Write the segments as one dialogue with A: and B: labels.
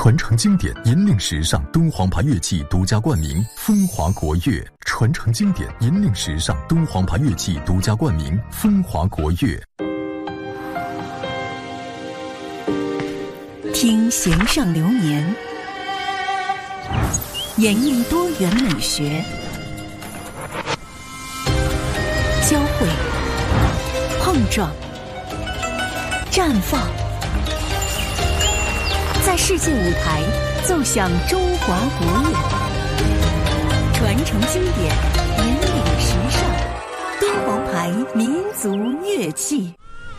A: 传承经典，引领时尚，敦煌牌乐器独家冠名，风华国乐。传承经典，引领时尚，敦煌牌乐器独家冠名，风华国乐。
B: 听弦上流年，演绎多元美学，交汇、碰撞、绽放，在世界舞台奏响中华国乐，传承经典，引领时尚，敦煌牌民族乐器。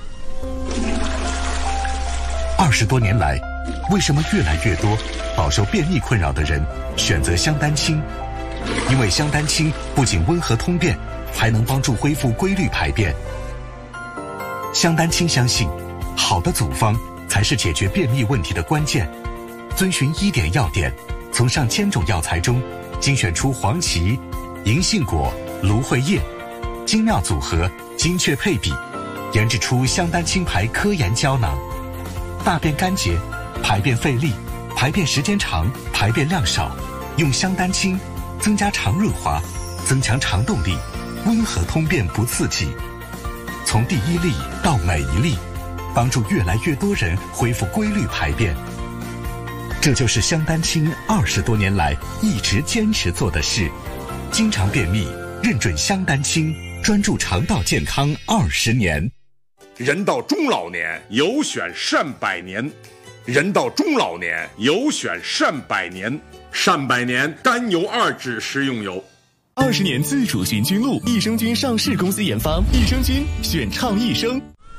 C: 20多年来，为什么越来越多饱受便秘困扰的人选择香丹青？因为香丹青不仅温和通便，还能帮助恢复规律排便。香丹青相信，好的组方才是解决便秘问题的关键。遵循1点要点，从上千种药材中精选出黄芪、银杏果、芦荟叶，精妙组合，精确配比，研制出香丹青牌科研胶囊。大便干结，排便费力，排便时间长，排便量少，用香丹青增加肠润滑，增强肠动力，温和通便不刺激。从第一粒到每一粒，帮助越来越多人恢复规律排便。这就是香丹青20多年来一直坚持做的事。经常便秘，认准香丹青，专注肠道健康20年。
D: 人到中老年，有选善百年。人到中老年，有选善百年。善百年甘油2酯食用油。
E: 20年自主寻菌露，益生菌上市公司研发，益生菌选畅益生。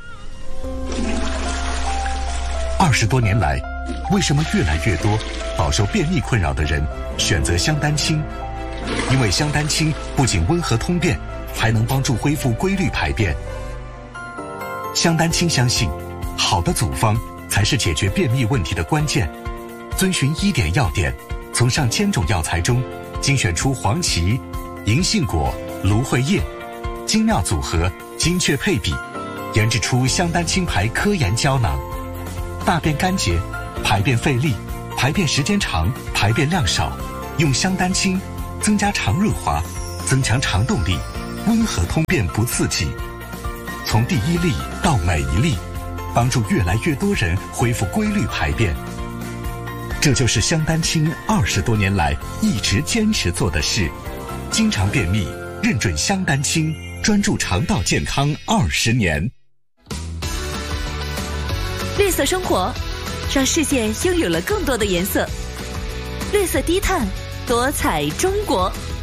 C: 20多年来，为什么越来越多饱受便秘困扰的人选择香丹青？因为香丹青不仅温和通便，还能帮助恢复规律排便。香丹青相信，好的组方才是解决便秘问题的关键。遵循1点要点，从上千种药材中精选出黄芪、银杏果、芦荟叶，精妙组合，精确配比，研制出香丹青牌科研胶囊。大便干结，排便费力，排便时间长，排便量少，用香丹青增加肠润滑，增强肠动力，温和通便不刺激。从第一粒到每一粒，帮助越来越多人恢复规律排便。这就是香丹青20多年来一直坚持做的事。经常便秘，认准香丹青，专注肠道健康20年。
B: 绿色生活，让世界拥有了更多的颜色。绿色低碳，多彩中国。